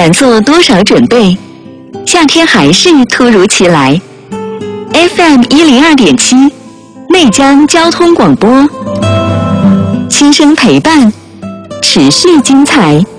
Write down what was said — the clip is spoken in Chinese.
管做多少准备，夏天还是突如其来。FM 102.7，内江交通广播，轻声陪伴，持续精彩。